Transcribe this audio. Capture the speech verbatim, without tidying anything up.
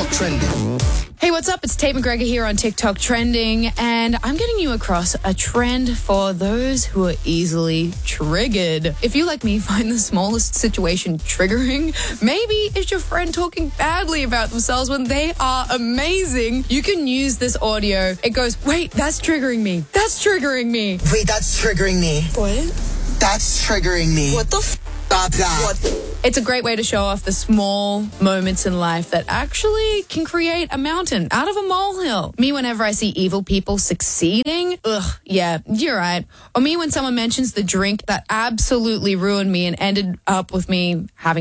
TikTok Trending. Hey, what's up? It's Tate McGregor here on TikTok Trending, and I'm getting you across a trend for those who are easily triggered. If you, like me, find the smallest situation triggering, maybe it's your friend talking badly about themselves when they are amazing. You can use this audio. It goes, wait, that's triggering me. That's triggering me. Wait, that's triggering me. What? That's triggering me. What the f***? Stop that. What? It's a great way to show off the small moments in life that actually can create a mountain out of a molehill. Me, whenever I see evil people succeeding, ugh, yeah, you're right. Or me when someone mentions the drink that absolutely ruined me and ended up with me having